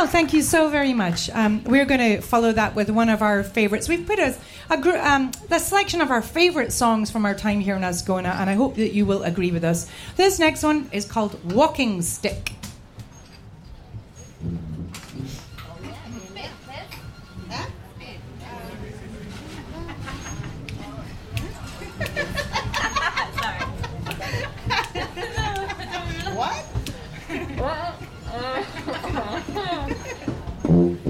Well, thank you so very much. We're going to follow that with one of our favourites. We've put a selection of our favourite songs from our time here in Ascona, and I hope that you will agree with us. This next one is called Walking Stick. What?